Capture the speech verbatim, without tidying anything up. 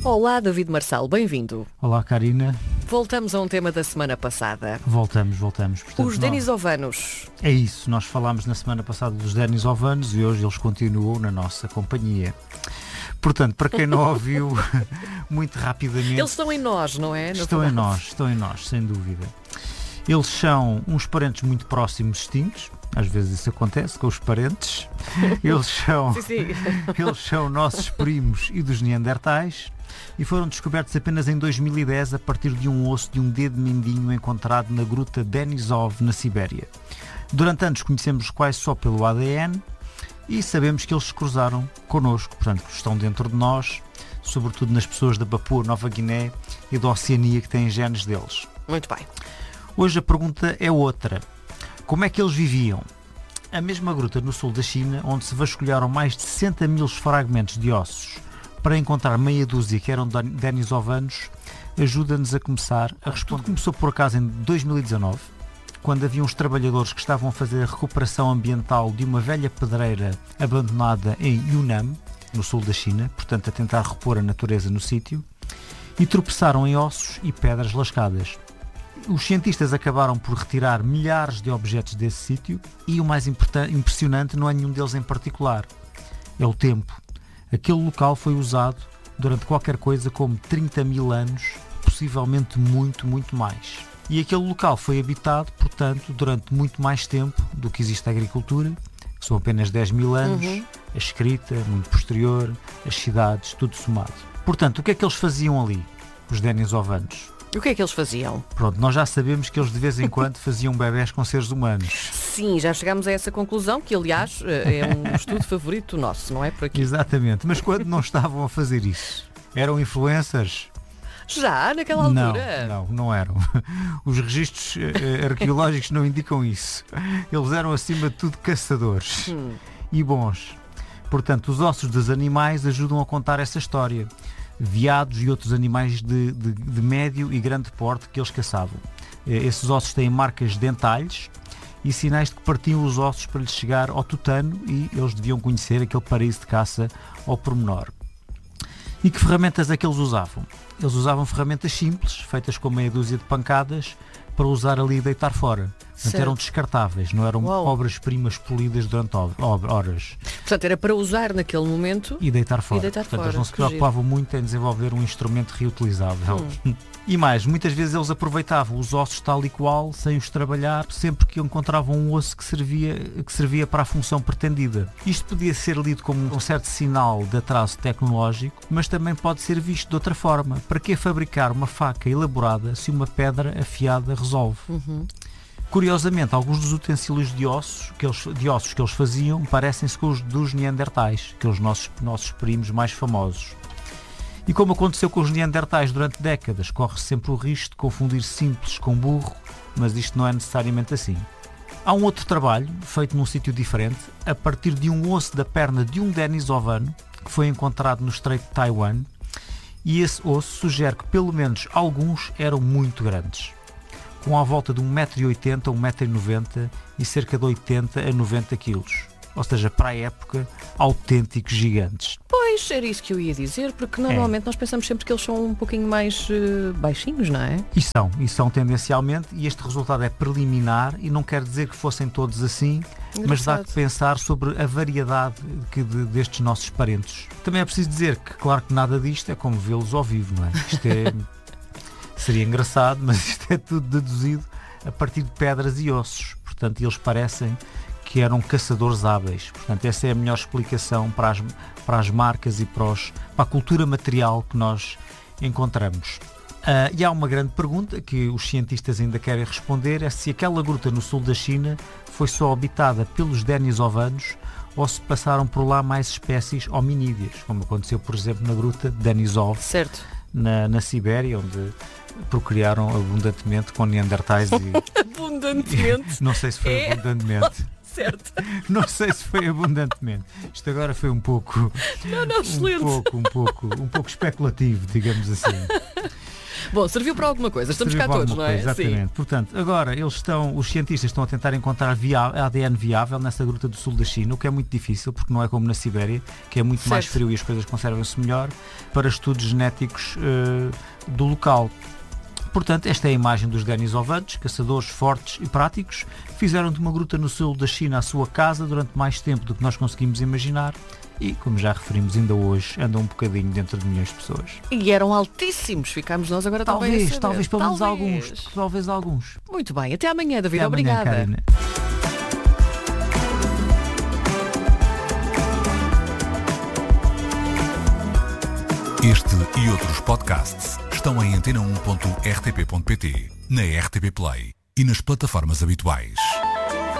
Olá, David Marçal, bem-vindo. Olá, Karina. Voltamos a um tema da semana passada. Voltamos, voltamos. Portanto, os denisovanos. É isso, nós falámos na semana passada dos denisovanos e hoje eles continuam na nossa companhia. Portanto, para quem não ouviu, muito rapidamente... Eles estão em nós, não é? Estão em nós, estão em nós, sem dúvida. Eles são uns parentes muito próximos extintos. Às vezes isso acontece com os parentes. Eles são, sim, sim. Eles são nossos primos e dos neandertais e foram descobertos apenas em dois mil e dez a partir de um osso de um dedo mindinho encontrado na gruta Denisov, na Sibéria. Durante anos conhecemos quase só pelo A D N e sabemos que eles se cruzaram connosco, portanto estão dentro de nós, sobretudo nas pessoas da Papua Nova Guiné e da Oceania que têm genes deles. Muito bem. Hoje a pergunta é outra. Como é que eles viviam? A mesma gruta no sul da China, onde se vasculharam mais de sessenta mil fragmentos de ossos para encontrar meia dúzia que eram denisovanos, ajuda-nos a começar a responder. Tudo começou por acaso em dois mil e dezanove, quando havia uns trabalhadores que estavam a fazer a recuperação ambiental de uma velha pedreira abandonada em Yunnan, no sul da China, portanto a tentar repor a natureza no sítio, e tropeçaram em ossos e pedras lascadas. Os cientistas acabaram por retirar milhares de objetos desse sítio e o mais impressionante não é nenhum deles em particular, é o tempo. Aquele local foi usado durante qualquer coisa como trinta mil anos, possivelmente muito, muito mais. E aquele local foi habitado, portanto, durante muito mais tempo do que existe a agricultura, que são apenas dez mil anos, uhum. A escrita, muito posterior, as cidades, tudo somado. Portanto, o que é que eles faziam ali, os denisovanos? E o que é que eles faziam? Pronto, nós já sabemos que eles de vez em quando faziam bebés com seres humanos. Sim, já chegámos a essa conclusão, que aliás é um estudo favorito nosso, não é? Por aqui. Exatamente, mas quando não estavam a fazer isso? Eram influencers? Já, naquela altura? Não, não, não eram. Os registros uh, arqueológicos não indicam isso. Eles eram acima de tudo caçadores hum. e bons. Portanto, os ossos dos animais ajudam a contar essa história. Veados e outros animais de, de, de médio e grande porte que eles caçavam. Esses ossos têm marcas de entalhes e sinais de que partiam os ossos para lhes chegar ao tutano e eles deviam conhecer aquele paraíso de caça ao pormenor. E que ferramentas é que eles usavam? Eles usavam ferramentas simples, feitas com meia dúzia de pancadas, para usar ali e deitar fora. Portanto, eram descartáveis, não eram Uau. obras-primas polidas durante horas. Portanto, era para usar naquele momento e deitar fora. E deitar Portanto, fora. Eles não se preocupavam muito em desenvolver um instrumento reutilizável. Hum. E mais, muitas vezes eles aproveitavam os ossos tal e qual, sem os trabalhar, sempre que encontravam um osso que servia, que servia para a função pretendida. Isto podia ser lido como um certo sinal de atraso tecnológico, mas também pode ser visto de outra forma. Para que fabricar uma faca elaborada se uma pedra afiada resolve? Uhum. Curiosamente, alguns dos utensílios de ossos que eles, de ossos que eles faziam parecem-se com os dos neandertais, aqueles nossos, nossos primos mais famosos. E como aconteceu com os neandertais durante décadas, corre-se sempre o risco de confundir simples com burro, mas isto não é necessariamente assim. Há um outro trabalho, feito num sítio diferente, a partir de um osso da perna de um denisovano, que foi encontrado no Estreito de Taiwan, e esse osso sugere que pelo menos alguns eram muito grandes, com à volta de um metro e oitenta a um metro e noventa e cerca de oitenta a noventa quilos. Ou seja, para a época, autênticos gigantes. Pois, era isso que eu ia dizer, porque normalmente é. nós pensamos sempre que eles são um pouquinho mais uh, baixinhos, não é? E são, e são tendencialmente, e este resultado é preliminar e não quer dizer que fossem todos assim, Engraçado. mas dá que pensar sobre a variedade que de, destes nossos parentes. Também é preciso dizer que, claro que nada disto é como vê-los ao vivo, não é? Isto é... Seria engraçado, mas isto é tudo deduzido a partir de pedras e ossos. Portanto, eles parecem que eram caçadores hábeis. Portanto, essa é a melhor explicação para as, para as marcas e para, os, para a cultura material que nós encontramos. Uh, e há uma grande pergunta que os cientistas ainda querem responder, é se aquela gruta no sul da China foi só habitada pelos denisovanos ou se passaram por lá mais espécies hominídeas, como aconteceu, por exemplo, na gruta de Denisov, certo. Na, na Sibéria, onde procriaram abundantemente com neandertais e... abundantemente? Não sei se foi é... abundantemente. Certo. Não sei se foi abundantemente. Isto agora foi um pouco... Não, não, excelente. Um pouco, um pouco, um pouco especulativo, digamos assim. Bom, serviu para alguma coisa, estamos Serviu cá para todos, alguma não é? coisa, exatamente. Sim. Portanto, agora eles estão, os cientistas estão a tentar encontrar via, A D N viável nessa gruta do sul da China, o que é muito difícil, porque não é como na Sibéria, que é muito Certo. mais frio e as coisas conservam-se melhor, para estudos genéticos uh, do local. Portanto, esta é a imagem dos denisovantes, caçadores fortes e práticos, fizeram de uma gruta no sul da China a sua casa durante mais tempo do que nós conseguimos imaginar e, como já referimos, ainda hoje andam um bocadinho dentro de milhões de pessoas. E eram altíssimos, ficámos nós agora também a Talvez, saber. talvez pelo menos Talvez. alguns. Talvez alguns. Muito bem, até amanhã, David. Até amanhã, Obrigada. Karina. Este e outros podcasts estão em antena um ponto r t p ponto p t, na R T P Play e nas plataformas habituais.